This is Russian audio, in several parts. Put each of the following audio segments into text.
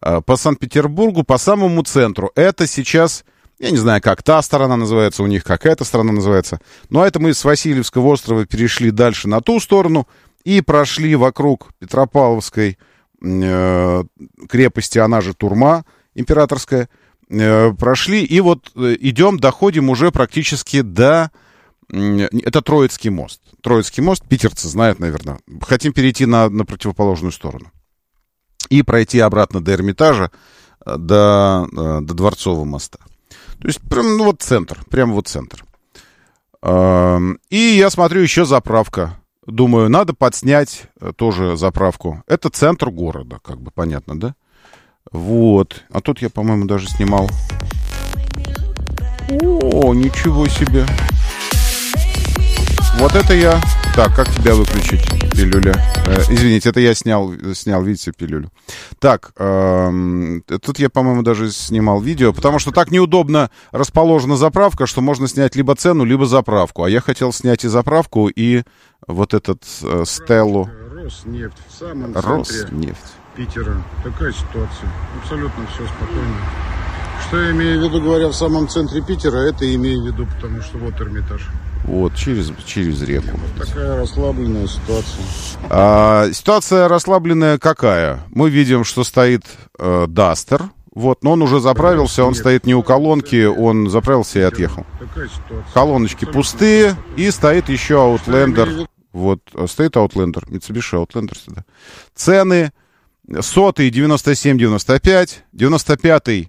по Санкт-Петербургу, по самому центру. Это сейчас, я не знаю, как та сторона называется у них, как эта сторона называется. Но это мы с Васильевского острова перешли дальше на ту сторону и прошли вокруг Петропавловской крепости, она же Турма императорская. Прошли, и вот идем, доходим уже практически до... Это Троицкий мост. Троицкий мост, питерцы знают, наверное. Хотим перейти на противоположную сторону. И пройти обратно до Эрмитажа, до Дворцового моста. То есть, прям, ну, вот центр, прямо вот центр. И я смотрю, еще заправка. Думаю, надо подснять тоже заправку. Это центр города, как бы, понятно, да? Вот. А тут я, по-моему, даже снимал. О, ничего себе. Вот это я... Так, как тебя выключить, пилюля? Извините, это я снял, видите, пилюлю. Так, тут я, по-моему, даже снимал видео, потому что так неудобно расположена заправка, что можно снять либо цену, либо заправку. А я хотел снять и заправку, и вот этот Стеллу. Роснефть в самом центре Питера. Такая ситуация. Абсолютно все спокойно. Что я имею в виду, говоря, в самом центре Питера, это имею в виду, потому что вот Эрмитаж. Вот, через реку. Вот такая расслабленная ситуация. Ситуация расслабленная какая? Мы видим, что стоит Дастер. Вот, но он уже заправился, он стоит не у колонки, он заправился и отъехал. Колоночки пустые, и стоит еще Outlander. Вот, стоит Outlander, Mitsubishi Outlander сюда. Цены: 100-й 97,95, 95-й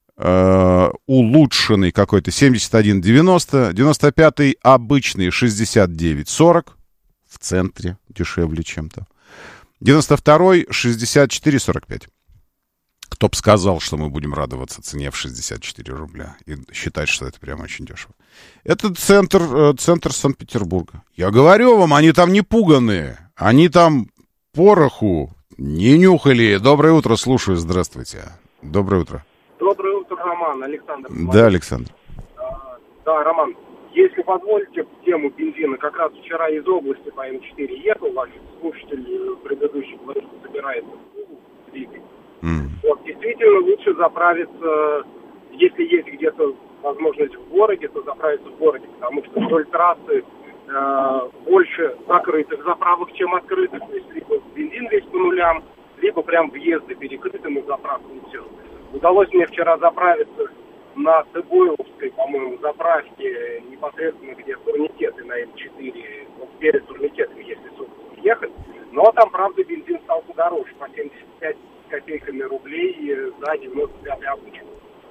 улучшенный какой-то 71,90, 95-й обычный 69,40, в центре дешевле чем-то. 92-й 64,45. Кто бы сказал, что мы будем радоваться цене в 64 рубля и считать, что это прям очень дешево. Это центр Санкт-Петербурга. Я говорю вам, они там не пуганые, они там пороху не нюхали. Доброе утро, слушаю, здравствуйте. Доброе утро. Доброе утро, Роман, Александр. Да, Александр. Да, Роман, если позволите, тему бензина. Как раз вчера из области по М4 ехал, ваш слушатель предыдущий говорил, что собирается двигать. Вот, действительно, лучше заправиться, если есть где-то возможность в городе, то заправиться в городе, потому что вдоль трассы больше закрытых заправок, чем открытых. То есть либо бензин весь по нулям, либо прям въезды перекрыты на заправку, и все. Удалось мне вчера заправиться на Цыбойловской, по-моему, заправке, непосредственно где турникеты на М4, вот перед турникетами, если собственно ехать. Но там, правда, бензин стал подороже, по 75 копейками рублей за 95 обычно.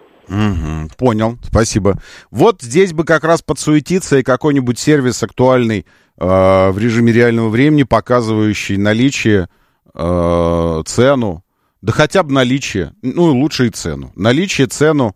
Понял, спасибо. Вот здесь бы как раз подсуетиться и какой-нибудь сервис актуальный в режиме реального времени, показывающий наличие, цену, да хотя бы наличие, ну, лучше и цену. Наличие, цену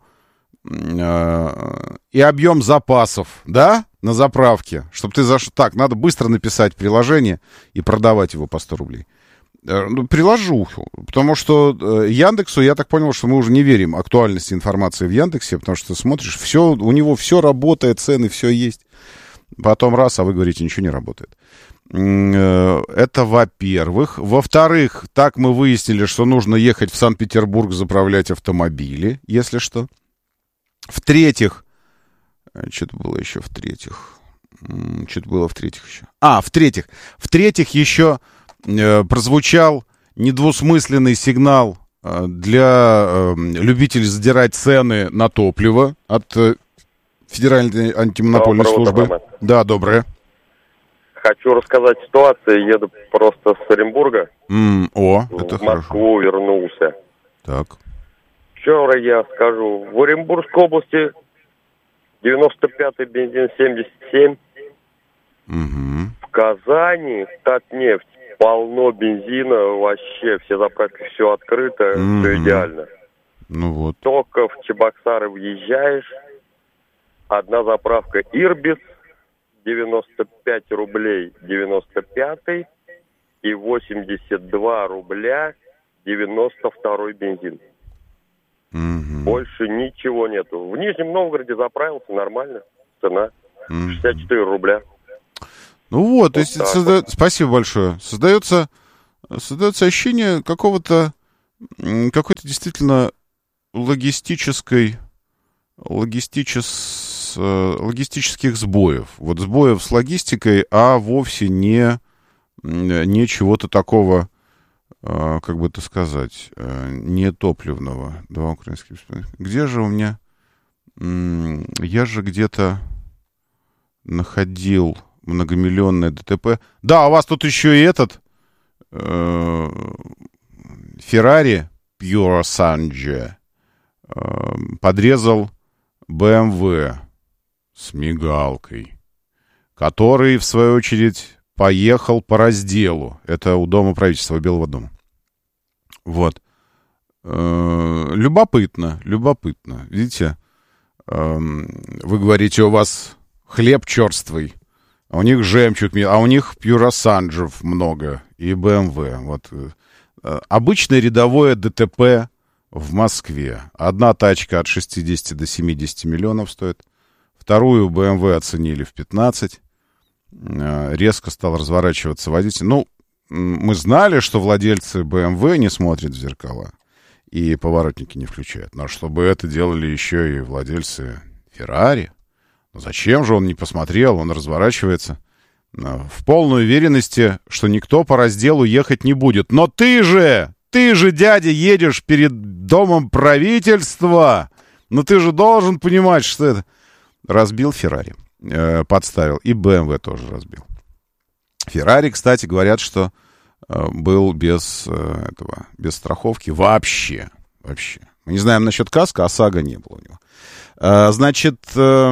и объем запасов, да, на заправке. Чтобы ты так, надо быстро написать приложение и продавать его по 100 рублей. Приложу, потому что Яндексу, я так понял, что мы уже не верим актуальности информации в Яндексе, потому что смотришь, все, у него все работает, цены, все есть. Потом раз, а вы говорите, ничего не работает. Это во-первых. Во-вторых, так мы выяснили, что нужно ехать в Санкт-Петербург заправлять автомобили, если что. В-третьих, что-то было еще в-третьих. Что-то было в-третьих еще. В-третьих еще прозвучал недвусмысленный сигнал для любителей задирать цены на топливо от Федеральной антимонопольной службы. Утро, да, доброе. Хочу рассказать ситуацию. Еду просто с Оренбурга. Это в Москву хорошо. Вернулся. Так. Вчера я скажу. В Оренбургской области 95-й бензин 77. В Казани Татнефть. Полно бензина. Вообще все заправки, все открыто. Все идеально. Ну вот. Только в Чебоксары въезжаешь. Одна заправка Ирбис. 95 рублей 95 и 82 рубля 92 бензин. Больше ничего нету. В Нижнем Новгороде заправился нормально. Цена 64 рубля. Ну вот, то есть спасибо большое. Создается ощущение какого-то какой-то действительно логистических сбоев. Вот сбоев с логистикой, а вовсе не чего-то такого, как бы это сказать, не топливного. Два украинских. Где же у меня... Я же где-то находил многомиллионное ДТП. Да, у вас тут еще и этот Ferrari Purosangue подрезал BMW с мигалкой, который, в свою очередь, поехал по разделу. Это у Дома правительства, Белого дома. Вот. Любопытно. Видите, вы говорите, у вас хлеб черствый, а у них жемчуг, а у них Пьюросанджев много и BMW. Вот. Обычное рядовое ДТП в Москве. Одна тачка от 60 до 70 миллионов стоит. Вторую BMW оценили в 15. Резко стал разворачиваться водитель. Ну, мы знали, что владельцы BMW не смотрят в зеркала и поворотники не включают. Но чтобы это делали еще и владельцы Ferrari, ну зачем же он не посмотрел? Он разворачивается в полной уверенности, что никто по разделу ехать не будет. Но ты же, дядя, едешь перед Домом правительства. Ну ты же должен понимать, что это... Разбил Ferrari, подставил. И BMW тоже разбил. Ferrari, кстати, говорят, что был без страховки вообще. Мы не знаем насчет каска, ОСАГО не было у него. Значит, что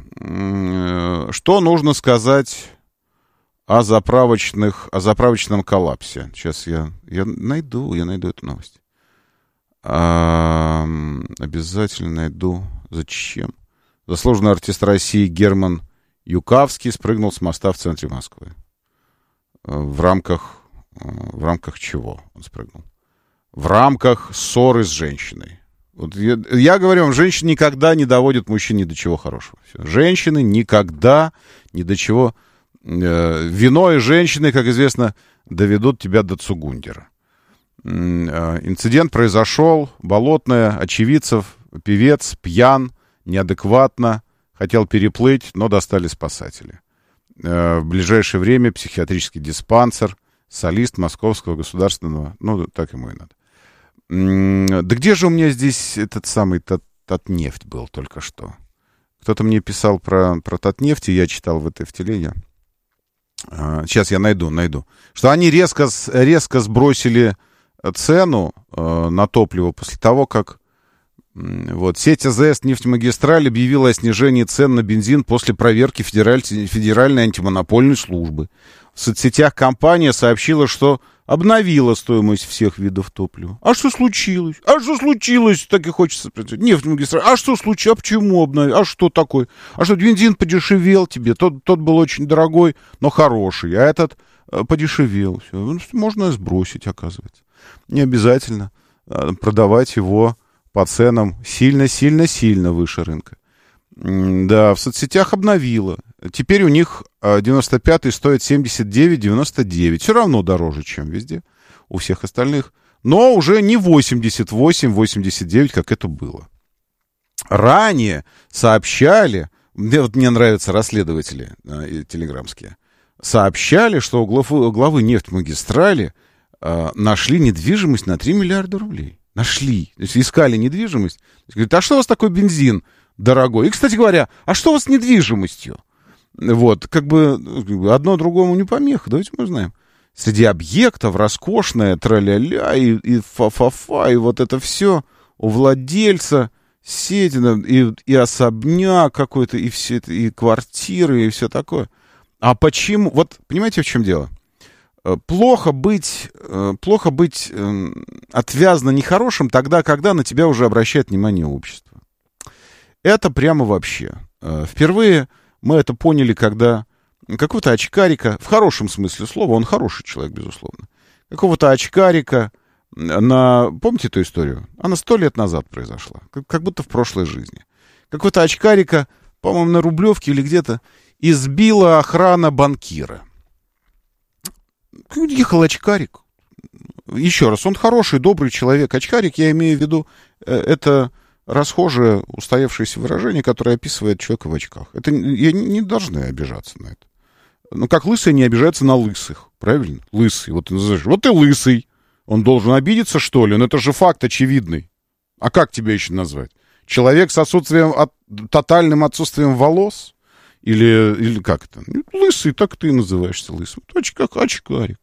нужно сказать о заправочном коллапсе? Сейчас я найду эту новость. Обязательно найду. Зачем? Заслуженный артист России Герман Юкавский спрыгнул с моста в центре Москвы. В рамках чего он спрыгнул? В рамках ссоры с женщиной. Вот я говорю вам, женщины никогда не доводят мужчин ни до чего хорошего. Все. Женщины никогда ни до чего... Вино и женщины, как известно, доведут тебя до Цугундера. Инцидент произошел, Болотная, очевидцев, певец пьян, неадекватно, хотел переплыть, но достали спасатели. В ближайшее время психиатрический диспансер, солист Московского государственного, ну, так ему и надо. Да где же у меня здесь этот самый Татнефть был только что? Кто-то мне писал про Татнефть, и я читал в телеге. Сейчас я найду. Что они резко сбросили цену на топливо после того, как вот сеть АЗС «Нефтьмагистраль» объявила о снижении цен на бензин после проверки Федеральной антимонопольной службы. В соцсетях компания сообщила, что обновила стоимость всех видов топлива. А что случилось? Так и хочется спросить. «Нефтьмагистраль». А что случилось? А почему обновили? А что такое? А что, бензин подешевел тебе? Тот был очень дорогой, но хороший. А этот подешевел. Все. Можно сбросить, оказывается. Не обязательно продавать его по ценам сильно выше рынка. Да, в соцсетях обновила. Теперь у них 95-й стоит 79,99. Все равно дороже, чем везде, у всех остальных. Но уже не 88,89, как это было. Ранее сообщали, мне нравятся расследователи телеграмские, сообщали, что у главы «Нефтьмагистрали» нашли недвижимость на 3 миллиарда рублей. Нашли. То есть искали недвижимость. Говорит, а что у вас такой бензин дорогой? И, кстати говоря, а что у вас с недвижимостью? Вот, как бы одно другому не помеха. Давайте мы узнаем. Среди объектов роскошная тра-ля-ля и фа-фа-фа, и вот это все у владельца сети, и особняк какой-то, и все это, и квартиры, и все такое. А почему? Вот, понимаете, в чем дело? Плохо быть отвязно нехорошим тогда, когда на тебя уже обращает внимание общество. Это прямо вообще. Впервые мы это поняли, когда какого-то очкарика, в хорошем смысле слова, он хороший человек, безусловно, какого-то очкарика, помните эту историю? Она 100 лет назад произошла, как будто в прошлой жизни. Какого-то очкарика, по-моему, на Рублевке или где-то, избила охрана банкира. Ехал очкарик, еще раз, он хороший, добрый человек. Очкарик, я имею в виду, это расхожее, устоявшееся выражение, которое описывает человека в очках. Это не должны обижаться на это. Ну, как лысый не обижается на лысых, правильно? Лысый, вот ты называешь, вот ты лысый. Он должен обидеться, что ли? Ну, это же факт очевидный. А как тебя еще назвать? Человек с тотальным отсутствием волос? Или как это? Лысый, так ты и называешься лысым. Как очкарик.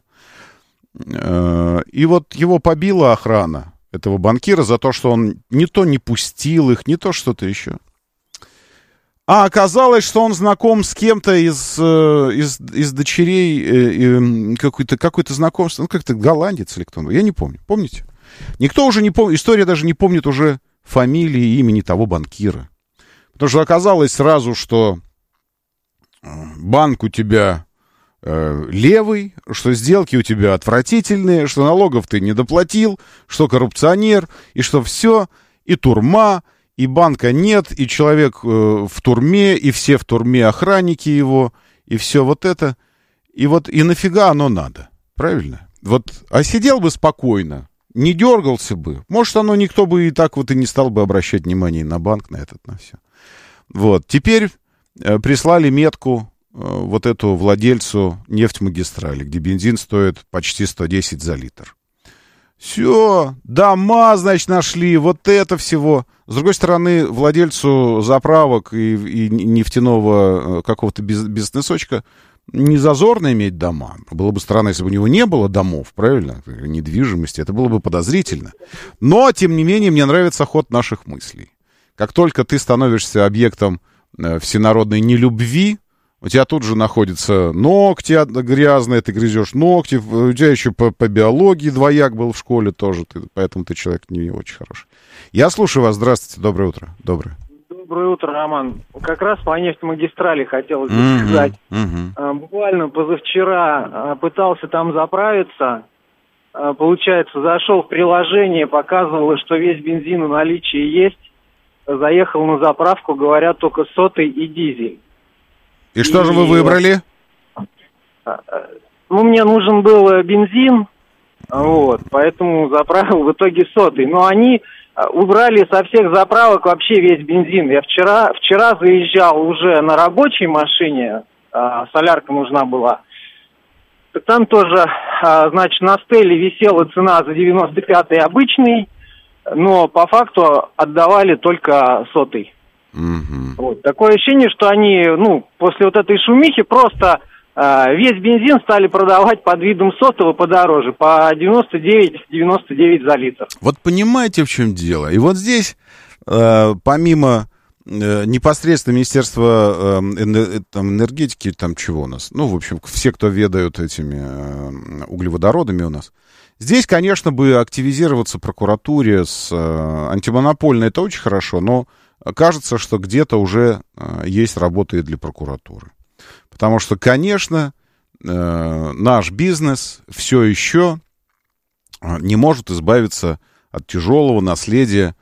И вот его побила охрана этого банкира за то, что он не то не пустил их, не то что-то еще. А оказалось, что он знаком с кем-то из дочерей, какое-то знакомство, ну, как-то голландец или кто-то, я не помню. Помните? Никто уже не помнит, история даже не помнит уже фамилии и имени того банкира. Потому что оказалось сразу, что банк у тебя левый, что сделки у тебя отвратительные, что налогов ты не доплатил, что коррупционер, и что все, и турма, и банка нет, и человек в турме, и все в турме охранники его, и все вот это. И вот и нафига оно надо, правильно? Вот, а сидел бы спокойно, не дергался бы, может, оно никто бы и так вот и не стал бы обращать внимание на банк, на все. Вот, теперь прислали метку вот эту владельцу нефтьмагистрали, где бензин стоит почти 110 за литр. Все, дома, значит, нашли, вот это всего. С другой стороны, владельцу заправок и нефтяного какого-то бизнесочка не зазорно иметь дома. Было бы странно, если бы у него не было домов, правильно? Недвижимости, это было бы подозрительно. Но, тем не менее, мне нравится ход наших мыслей. Как только ты становишься объектом всенародной нелюбви, у тебя тут же находятся ногти грязные, ты грызешь ногти, у тебя еще по биологии двояк был в школе тоже, поэтому ты человек не очень хороший. Я слушаю вас, здравствуйте, доброе утро. Доброе утро, Роман. Как раз по нефтьмагистрали хотелось бы сказать. Буквально позавчера пытался там заправиться, получается, зашел в приложение, показывало, что весь бензин в наличии есть, заехал на заправку, говорят, только сотый и дизель. И что же вы выбрали? Ну, мне нужен был бензин, вот, поэтому заправил в итоге сотый. Но они убрали со всех заправок вообще весь бензин. Я вчера заезжал уже на рабочей машине, солярка нужна была. Там тоже, значит, на стеле висела цена за 95-й обычный, но по факту отдавали только сотый. Вот. Такое ощущение, что они, после вот этой шумихи просто весь бензин стали продавать под видом сотого подороже, по 99 за литр. Вот понимаете, в чем дело? И вот здесь, помимо непосредственно Министерства энергетики, там чего у нас, в общем, все, кто ведают этими углеводородами у нас, здесь, конечно, бы активизироваться прокуратуре с антимонопольной, это очень хорошо, но кажется, что где-то уже есть работа и для прокуратуры. Потому что, конечно, наш бизнес все еще не может избавиться от тяжелого наследия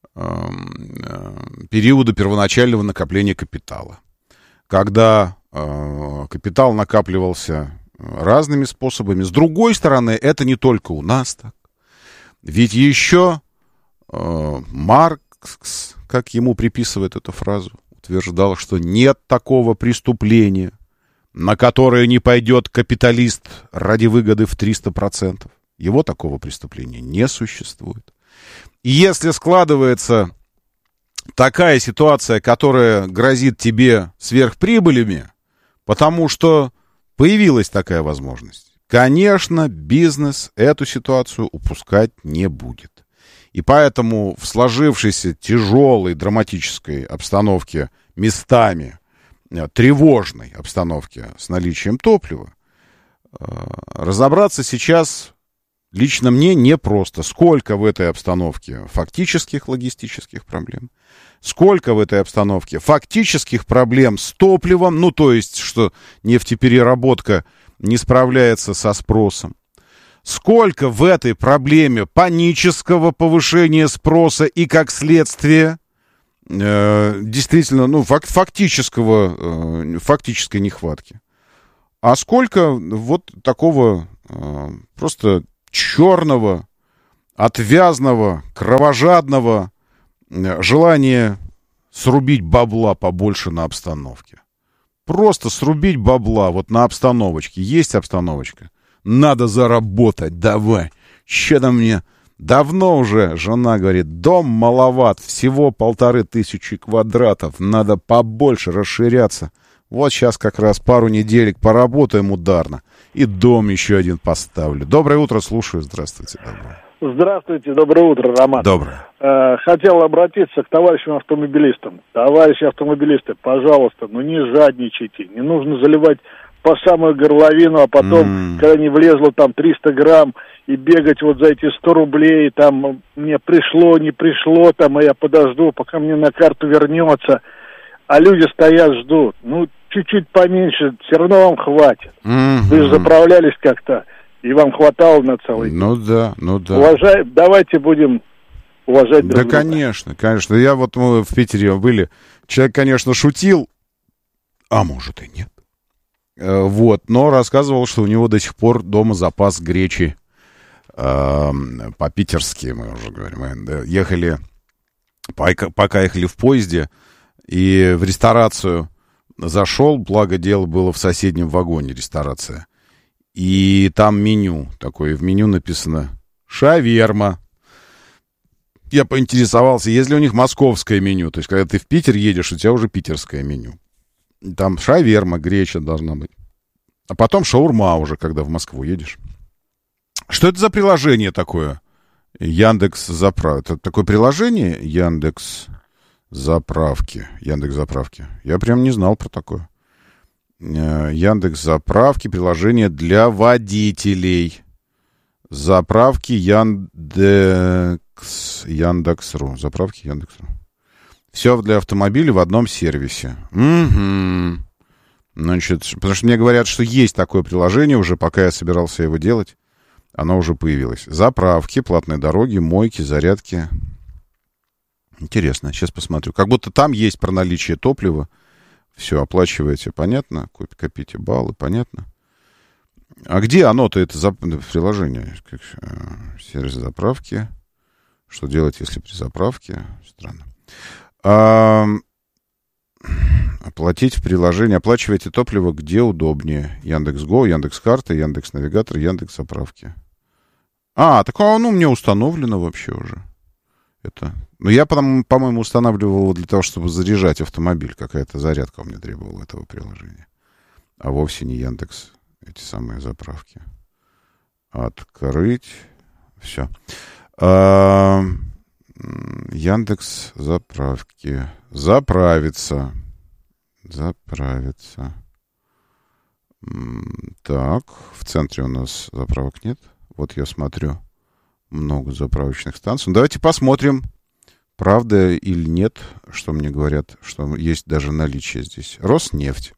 периода первоначального накопления капитала. Когда капитал накапливался разными способами. С другой стороны, это не только у нас так. Ведь еще Маркс, как ему приписывает эту фразу, утверждал, что нет такого преступления, на которое не пойдет капиталист ради выгоды в 300%. Его такого преступления не существует. И если складывается такая ситуация, которая грозит тебе сверхприбылями, потому что появилась такая возможность, конечно, бизнес эту ситуацию упускать не будет. И поэтому в сложившейся тяжелой драматической обстановке, местами тревожной обстановке с наличием топлива, разобраться сейчас лично мне непросто. Сколько в этой обстановке фактических логистических проблем, сколько в этой обстановке фактических проблем с топливом, то есть, что нефтепереработка не справляется со спросом, сколько в этой проблеме панического повышения спроса и, как следствие, действительно, фактической нехватки. А сколько вот такого просто черного, отвязного, кровожадного желания срубить бабла побольше на обстановке. Просто срубить бабла вот на обстановочке. Есть обстановочка. Надо заработать, давай. Что-то мне... Давно уже жена говорит, дом маловат, всего 1500 квадратов, надо побольше расширяться. Вот сейчас как раз пару неделек поработаем ударно, и дом еще один поставлю. Доброе утро, слушаю, здравствуйте. Здравствуйте, доброе утро, Роман. Доброе. Хотел обратиться к товарищам автомобилистам. Товарищи автомобилисты, пожалуйста, не жадничайте, не нужно заливать по самую горловину, а потом, когда не влезло там 300 грамм, и бегать вот за эти 100 рублей, там, мне пришло, не пришло, там, а я подожду, пока мне на карту вернется. А люди стоят, ждут. Чуть-чуть поменьше, все равно вам хватит. Вы же заправлялись как-то, и вам хватало на целый день. Ну да. Давайте будем уважать друг друга. Да, конечно. Мы в Питере были. Человек, конечно, шутил, а может и нет. Но рассказывал, что у него до сих пор дома запас гречи. По-питерски мы уже говорим. Мы ехали, пока ехали в поезде, и в ресторацию зашел, благо дело было в соседнем вагоне ресторация. И там меню такое, в меню написано «Шаверма». Я поинтересовался, есть ли у них московское меню. То есть, когда ты в Питер едешь, у тебя уже питерское меню. Там шаверма, греча должна быть. А потом шаурма уже, когда в Москву едешь. Что это за приложение такое? Яндекс Заправки. Это такое приложение Яндекс Заправки. Я прям не знал про такое. Яндекс Заправки. Приложение для водителей. Заправки Яндекс.ру. Заправки Яндекс.ру. Все для автомобилей в одном сервисе. Угу. Значит, потому что мне говорят, что есть такое приложение уже, пока я собирался его делать. Оно уже появилось. Заправки, платные дороги, мойки, зарядки. Интересно, сейчас посмотрю. Как будто там есть про наличие топлива. Все, оплачиваете, понятно? Копите баллы, понятно? А где оно-то, это приложение? Сервис заправки. Что делать, если при заправке? Странно. Оплатить в приложении. Оплачивайте топливо где удобнее. Яндекс.Го, Яндекс.Карта, Яндекс.Навигатор, Яндекс.Заправки. Так оно у меня установлено вообще уже. Это. Но я, по-моему, устанавливал его для того, чтобы заряжать автомобиль. Какая-то зарядка у меня требовала этого приложения. А вовсе не Яндекс. Эти самые заправки. Открыть. Все. Яндекс Заправки. Заправиться. Так, в центре у нас заправок нет. Вот я смотрю, много заправочных станций. Давайте посмотрим, правда или нет, что мне говорят, что есть даже наличие здесь. Роснефть.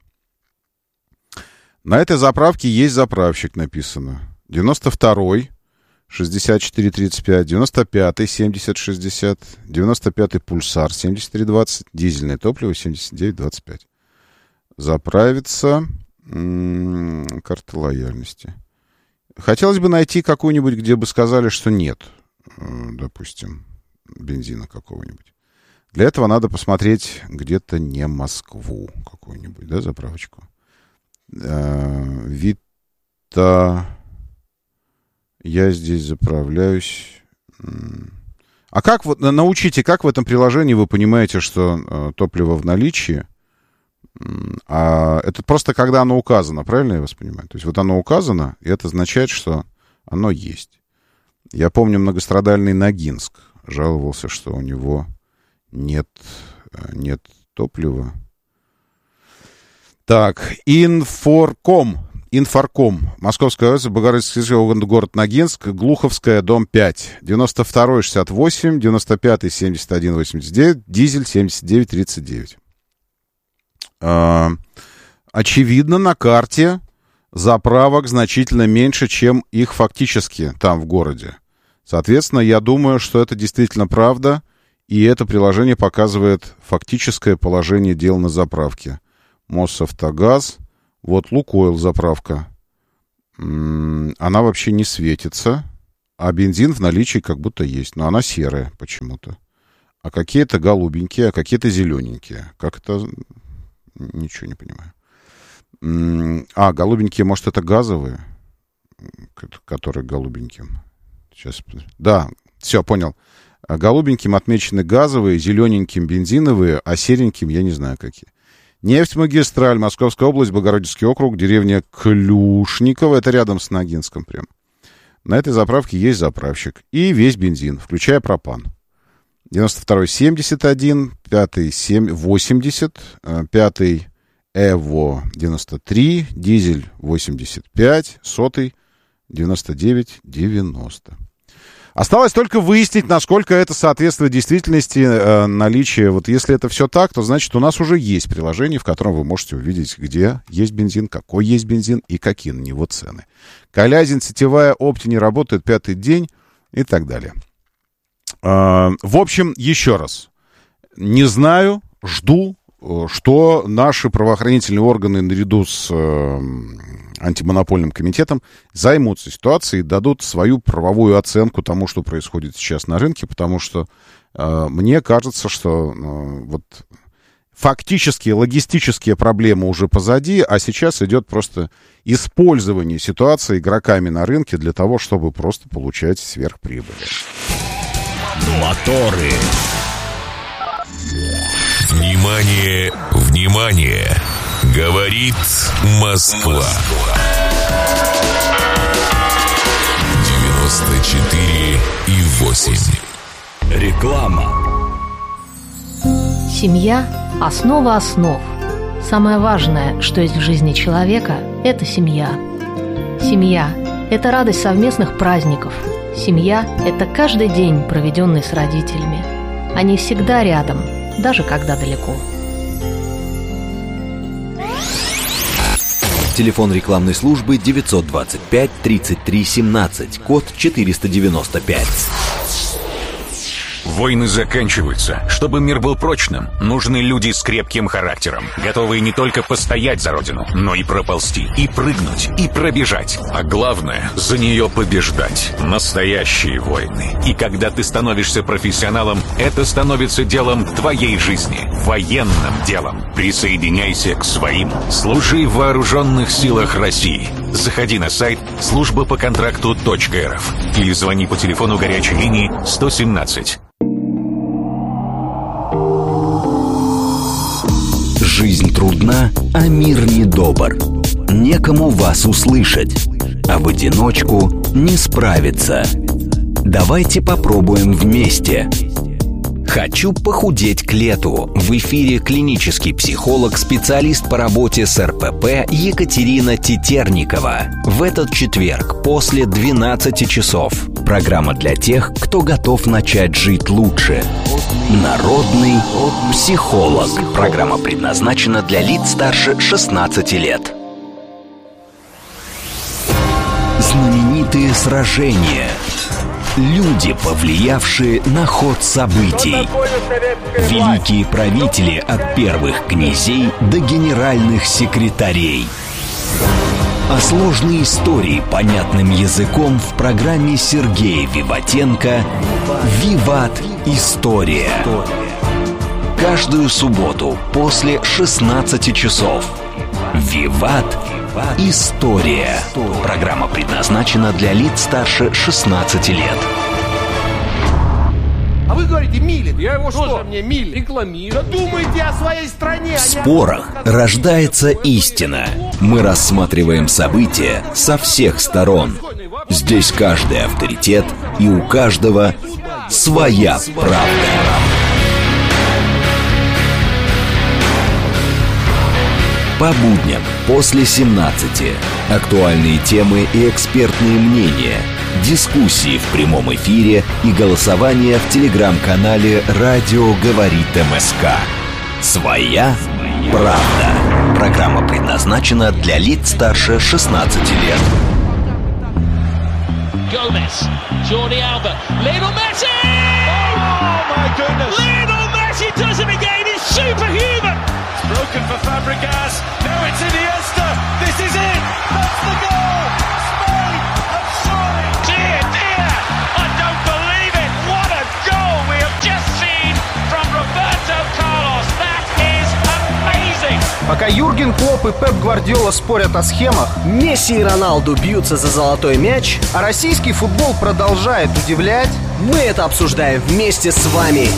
На этой заправке есть заправщик, написано. 92-й, 6435, 95-й, 7060, 95-й Пульсар, 7320, дизельное топливо, 7925. Заправиться. Карта лояльности. Хотелось бы найти какую-нибудь, где бы сказали, что нет, допустим, бензина какого-нибудь. Для этого надо посмотреть где-то не Москву какую-нибудь, да, заправочку. Вита... Я здесь заправляюсь. А как вот, научите, как в этом приложении вы понимаете, что топливо в наличии? А это просто когда оно указано, правильно я вас понимаю? То есть вот оно указано, и это означает, что оно есть. Я помню, многострадальный Ногинск жаловался, что у него нет топлива. Так, Инфорком. Московская область, Богородицкий город Ногинск, Глуховская, дом 5. 92-й 68, 95-й 71 89, дизель 79 39. Очевидно, на карте заправок значительно меньше, чем их фактически там в городе. Соответственно, я думаю, что это действительно правда, и это приложение показывает фактическое положение дел на заправке. Мосавтогаз, вот Лукойл заправка. Она вообще не светится. а бензин в наличии как будто есть. Но она серая почему-то. А какие-то голубенькие, а какие-то зелененькие. Как это? Ничего не понимаю. Голубенькие, может, это газовые, которые голубеньким. Сейчас. Да, все, понял. Голубеньким отмечены газовые, зелененьким бензиновые, а сереньким я не знаю какие. Нефть-магистраль, Московская область, Богородицкий округ, деревня Клюшниково. Это рядом с Ногинском прям. На этой заправке есть заправщик. И весь бензин, включая пропан. 92-й 71, 5-й 80, 5-й Эво 93, дизель 85, 100-й 99, 90. Осталось только выяснить, насколько это соответствует действительности наличия. Вот если это все так, то значит у нас уже есть приложение, в котором вы можете увидеть, где есть бензин, какой есть бензин и какие на него цены. Калязин, сетевая, Опти не работает 5-й день и так далее. В общем, еще раз. Не знаю, жду, что наши правоохранительные органы наряду с антимонопольным комитетом займутся ситуацией и дадут свою правовую оценку тому, что происходит сейчас на рынке, потому что мне кажется, что вот фактические логистические проблемы уже позади, а сейчас идет просто использование ситуации игроками на рынке для того, чтобы просто получать сверхприбыли. Моторы. Внимание, внимание! Говорит Москва. 94,8. Реклама. Семья – основа основ. Самое важное, что есть в жизни человека – это семья. Семья – это радость совместных праздников. Семья – это каждый день, проведенный с родителями. Они всегда рядом, даже когда далеко. Телефон рекламной службы 925 33 17, код 495. Войны заканчиваются. Чтобы мир был прочным, нужны люди с крепким характером, готовые не только постоять за родину, но и проползти, и прыгнуть, и пробежать. А главное, за нее побеждать. Настоящие войны. И когда ты становишься профессионалом, это становится делом твоей жизни. Военным делом. Присоединяйся к своим. Служи в вооруженных силах России. Заходи на сайт службапоконтракту.рф или звони по телефону горячей линии 117. Жизнь трудна, а мир недобр. Некому вас услышать, а в одиночку не справиться. Давайте попробуем вместе. «Хочу похудеть к лету». В эфире клинический психолог, специалист по работе с РПП Екатерина Тетерникова. В этот четверг после 12 часов. Программа для тех, кто готов начать жить лучше. Народный психолог. Программа предназначена для лиц старше 16 лет. Знаменитые сражения. Люди, повлиявшие на ход событий. Великие правители от первых князей до генеральных секретарей. А сложные истории понятным языком в программе Сергея Виватенко «Виват. История». Каждую субботу после 16 часов. «Виват. История». Программа предназначена для лиц старше 16 лет. А вы говорите Милин. Я его что? Мне Милин рекламирую. Думайте о своей стране. В спорах рождается истина. Мы рассматриваем события со всех сторон. Здесь каждый авторитет, и у каждого своя правда. По будням после 17. Актуальные темы и экспертные мнения. Дискуссии в прямом эфире и голосование в телеграм-канале «Радио говорит МСК». Своя правда. Программа предназначена для лиц старше 16 лет. Gomez, Jordi Alba, Lionel Messi! Oh my goodness! Lionel Messi does it again! He's superhuman! It's broken for Fabregas. Now it's Iniesta. This is it. That's the goal. Spain have scored. Dear, dear. Пока Юрген Клопп и Пеп Гвардиола спорят о схемах, Месси и Роналду бьются за золотой мяч, а российский футбол продолжает удивлять, мы это обсуждаем вместе с вами.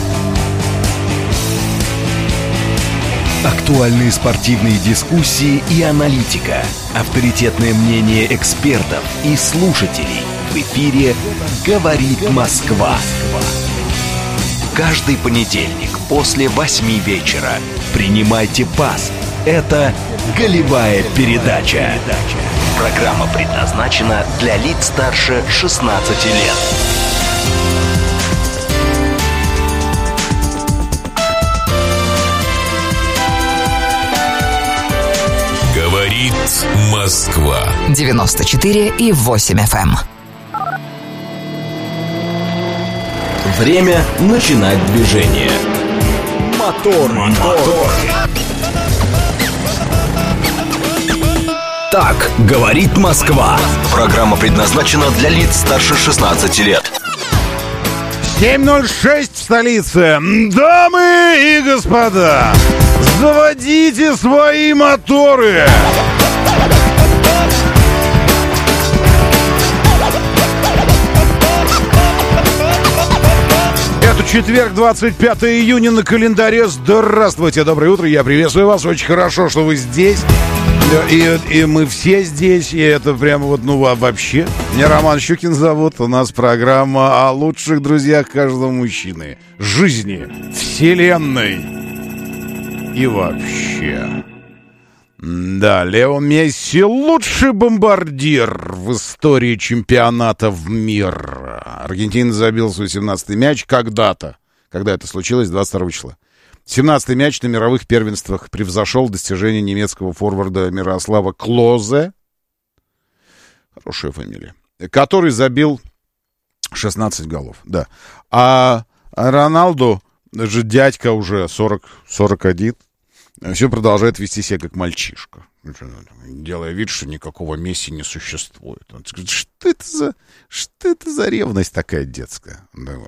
Актуальные спортивные дискуссии и аналитика. Авторитетное мнение экспертов и слушателей. В эфире «Говорит Москва». Каждый понедельник после 8 вечера. Принимайте пас. Это «Голевая передача». Программа предназначена для лиц старше 16 лет. Говорит Москва. 94,8 FM. Время начинать движение. Мотор. Так говорит Москва. Программа предназначена для лиц старше 16 лет. 7:06 в столице. Дамы и господа, заводите свои моторы. Это четверг, 25 июня на календаре. Здравствуйте, доброе утро, я приветствую вас. Очень хорошо, что вы здесь. И мы все здесь, и это прямо вот, вообще. Меня Роман Щукин зовут. У нас программа о лучших друзьях каждого мужчины, жизни, вселенной и вообще. Да, Лео Месси — лучший бомбардир в истории чемпионата в мир. Аргентина забила свой 17-й мяч когда-то. Когда это случилось? 22 числа. 17-й мяч на мировых первенствах превзошел достижение немецкого форварда Мирослава Клозе. Хорошая фамилия. Который забил 16 голов. Да. А Роналду, же дядька уже 41, все продолжает вести себя как мальчишка, делая вид, что никакого Месси не существует. Он говорит, что это за ревность такая детская?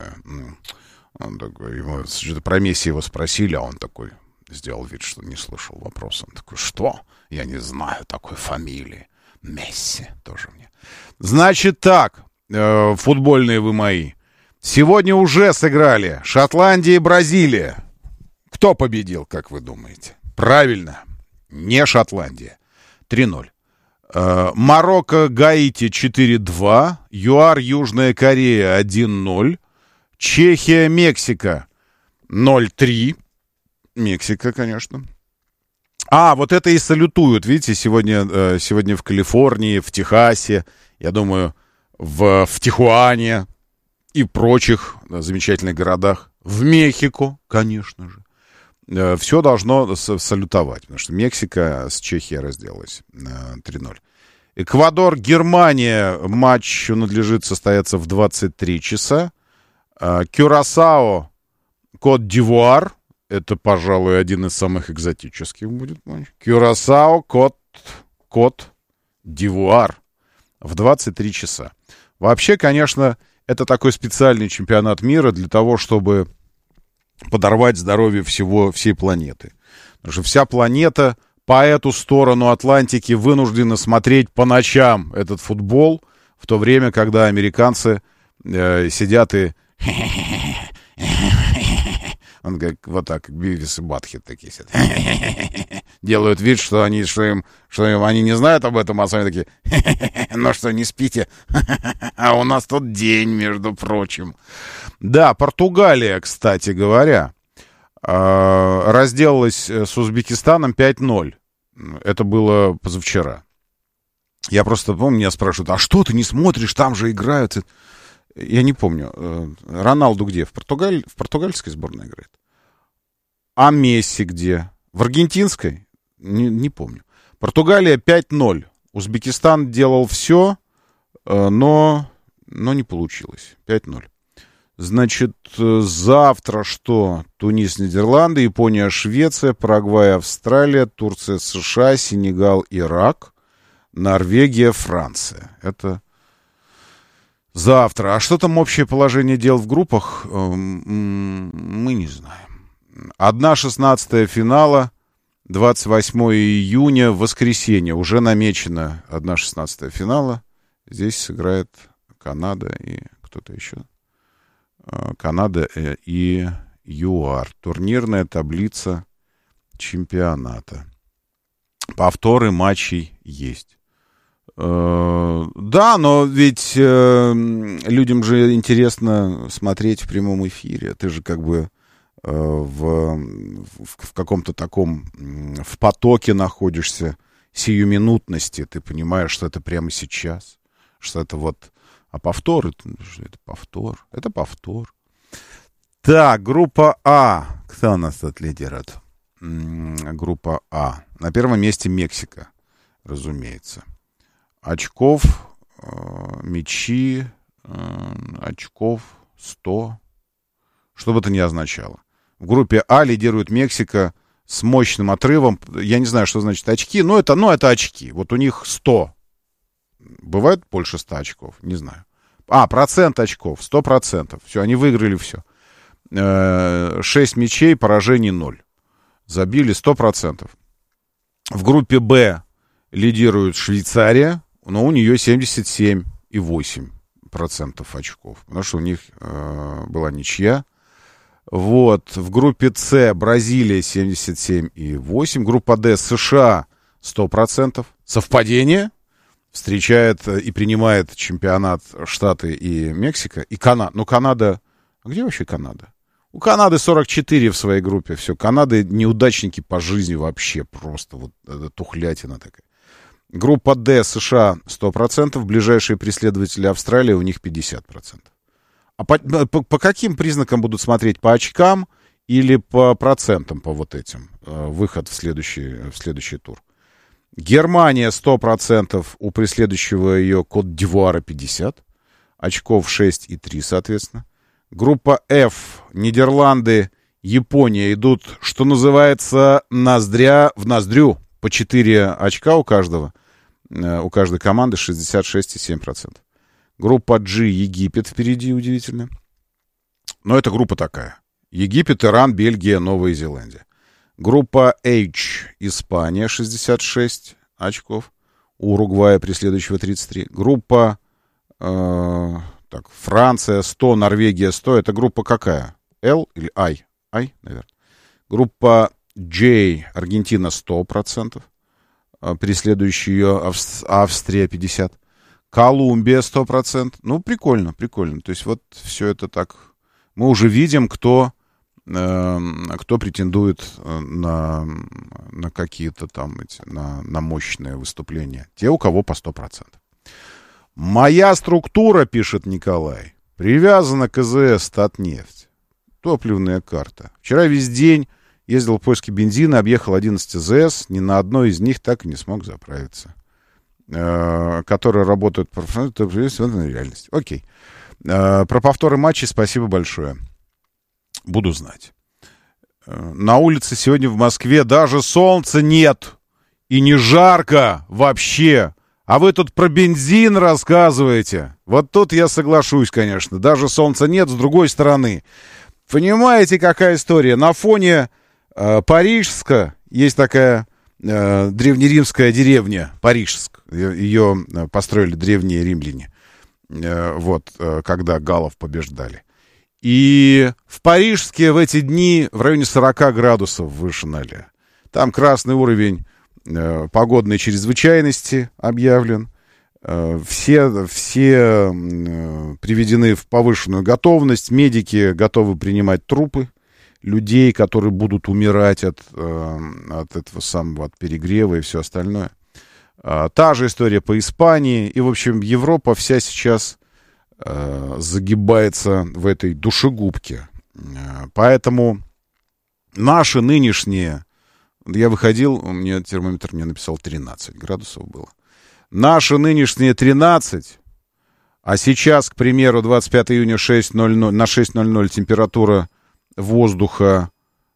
Он такой, ему что-то про Месси его спросили, а он такой сделал вид, что не слышал вопроса. Он такой, что? Я не знаю такой фамилии. Месси тоже мне. Значит так, футбольные вы мои. Сегодня уже сыграли Шотландия и Бразилия. Кто победил, как вы думаете? Правильно, не Шотландия. 3-0. Марокко, Гаити 4-2. ЮАР, Южная Корея 1-0. Чехия, Мексика 0-3. Мексика, конечно. Вот это и салютуют. Видите, сегодня в Калифорнии, в Техасе, я думаю, в Тихуане и прочих замечательных городах. В Мехико, конечно же. Все должно салютовать, потому что Мексика с Чехией разделалась 3-0. Эквадор, Германия. Матч надлежит состояться в 23 часа. Кюрасао, Кот-д'Ивуар. Это, пожалуй, один из самых экзотических будет матч. Кюрасао, Кот-д'Ивуар. В 23 часа. Вообще, конечно, это такой специальный чемпионат мира для того, чтобы подорвать здоровье всей планеты. Потому что вся планета по эту сторону Атлантики вынуждена смотреть по ночам этот футбол, в то время, когда американцы сидят и он как вот так, как Бивис и Батхед такие сидят. Делают вид, что они не знают об этом, а сами такие, ну что, не спите? А у нас тут день, между прочим. Да, Португалия, кстати говоря, разделалась с Узбекистаном 5-0. Это было позавчера. Я просто помню, меня спрашивают, а что ты не смотришь, там же играют... Я не помню. Роналду где? В португальской сборной играет? А Месси где? В аргентинской? Не помню. Португалия 5-0. Узбекистан делал все, но не получилось. 5-0. Значит, завтра что? Тунис, Нидерланды, Япония, Швеция, Парагвай, Австралия, Турция, США, Сенегал, Ирак, Норвегия, Франция. Это... завтра. А что там общее положение дел в группах? Мы не знаем. 1/16 финала 28 июня, воскресенье. Уже намечено 1/16 финала. Здесь сыграет Канада и кто-то еще. Канада и ЮАР. Турнирная таблица чемпионата. Повторы матчей есть. Да, но ведь людям же интересно смотреть в прямом эфире. Ты же как бы в каком-то таком, в потоке находишься сиюминутности. Ты понимаешь, что это прямо сейчас. Что это вот... А повтор? Это повтор. Это повтор. Так, группа А. Кто у нас тут лидирует? Группа А. На первом месте Мексика, разумеется. Очков, мячи, очков 100. Что бы это ни означало. В группе А лидирует Мексика с мощным отрывом. Я не знаю, что значит очки, но это очки. Вот у них 100. Бывает больше 100 очков? Не знаю. Процент очков. 100%. Все, они выиграли все. 6 мячей, поражений 0. Забили 100%. В группе Б лидирует Швейцария, но у нее 77,8% очков. Потому что у них была ничья. Вот. В группе С Бразилия 77,8%. Группа Д США 100%. Совпадение. Встречает и принимает чемпионат Штаты и Мексика. И Канада. Ну, Канада... А где вообще Канада? У Канады 44 в своей группе. Все, Канады неудачники по жизни вообще. Просто вот тухлятина такая. Группа Д США 100%. Ближайшие преследователи Австралии, у них 50%. А по каким признакам будут смотреть? По очкам или по процентам, по вот этим? Выход в следующий тур. Германия 100%, у преследующего ее Кот-д'Ивуара 50%, очков 6,3, соответственно. Группа F, Нидерланды, Япония идут, что называется, ноздря в ноздрю, по 4 очка у каждой команды, 66,7%. Группа G, Египет впереди, удивительно. Но это группа такая. Египет, Иран, Бельгия, Новая Зеландия. Группа H, Испания, 66 очков. У Уругвая преследующего 33. Группа Франция 100, Норвегия 100. Это группа какая? L или I? I, наверное. Группа J, Аргентина 100%. Преследующая ее Австрия 50%. Колумбия 100%. Ну, прикольно. То есть вот все это так. Мы уже видим, кто претендует на какие-то там на мощные выступления. Те, у кого по 100%. Моя структура, пишет Николай, привязана к КЗС «Татнефть». Топливная карта. Вчера весь день ездил в поиске бензина, объехал 11 ЗС, ни на одной из них так и не смог заправиться. Которые работают по реальности. Окей. Про повторы матчей спасибо большое. Буду знать. На улице сегодня в Москве даже солнца нет. И не жарко вообще. А вы тут про бензин рассказываете. Вот тут я соглашусь, конечно. Даже солнца нет, с другой стороны. Понимаете, какая история? На фоне Парижска есть такая древнеримская деревня. Парижск. Ее построили древние римляне. Вот, когда галлов побеждали. И в Парижске в эти дни в районе 40 градусов выше 0. Там красный уровень погодной чрезвычайности объявлен. Все приведены в повышенную готовность. Медики готовы принимать трупы людей, которые будут умирать от этого самого, от перегрева и все остальное. Та же история по Испании. И, в общем, Европа вся сейчас загибается в этой душегубке. Поэтому наши нынешние... Я выходил, у меня термометр мне написал 13 градусов было. Наши нынешние 13, а сейчас, к примеру, 25 июня 6:00, на 6:00 температура воздуха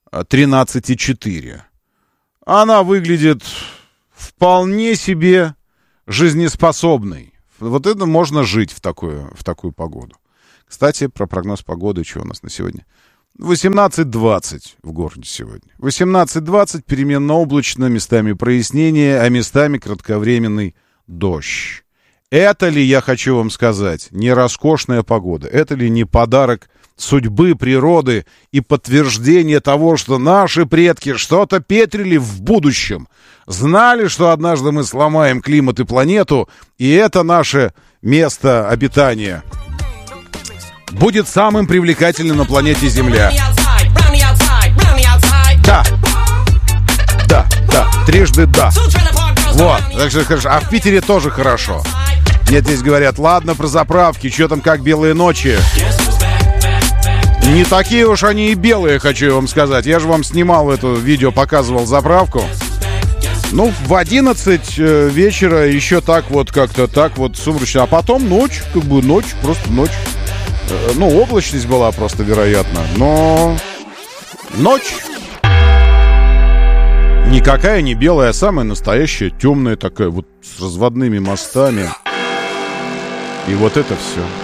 13,4. Она выглядит вполне себе жизнеспособной. Вот это можно жить в такую погоду. Кстати, про прогноз погоды, что у нас на сегодня. 18:20 в городе сегодня. 18:20, переменно-облачно, местами прояснение, а местами кратковременный дождь. Это ли, я хочу вам сказать, не роскошная погода? Это ли не подарок судьбы, природы и подтверждение того, что наши предки что-то петрили в будущем? Знали, что однажды мы сломаем климат и планету, и это наше место обитания будет самым привлекательным на планете Земля. Да, трижды да. Вот, так что хорошо. А в Питере тоже хорошо. Нет, здесь говорят, ладно, про заправки, что там как белые ночи. Не такие уж они и белые, хочу я вам сказать. Я же вам снимал это видео, показывал заправку. Ну, в 11 вечера еще так вот, как-то так вот сумрачно. А потом ночь, как бы ночь, просто ночь. Ну, облачность была просто, вероятно, но ночь. Никакая не белая, а самая настоящая, темная такая, вот с разводными мостами. И вот это все.